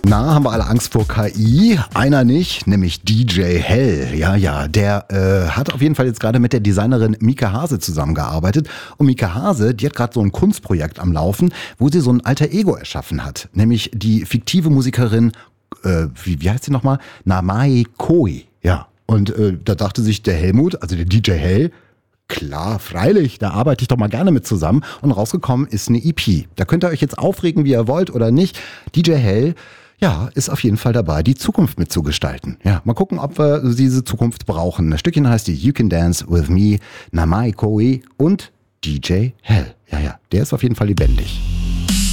Na, haben wir alle Angst vor KI? Einer nicht, nämlich DJ Hell. Ja, der hat auf jeden Fall jetzt gerade mit der Designerin Mika Hase zusammengearbeitet. Und Mika Hase, die hat gerade so ein Kunstprojekt am Laufen, wo sie so ein alter Ego erschaffen hat. Nämlich die fiktive Musikerin, wie heißt sie nochmal? Namai Koi. Ja, und da dachte sich der Helmut, also der DJ Hell, klar, freilich, da arbeite ich doch mal gerne mit zusammen. Und rausgekommen ist eine EP. Da könnt ihr euch jetzt aufregen, wie ihr wollt oder nicht. DJ Hell, ja, ist auf jeden Fall dabei, die Zukunft mitzugestalten. Ja, mal gucken, ob wir diese Zukunft brauchen. Das Stückchen heißt die You Can Dance With Me, Namai Koi und DJ Hell. Ja, der ist auf jeden Fall lebendig.